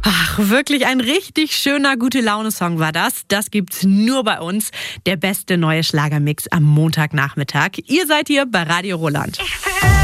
Ach, wirklich ein richtig schöner Gute-Laune-Song war das. Das gibt's nur bei uns. Der beste neue Schlagermix am Montagnachmittag. Ihr seid hier bei Radio Roland.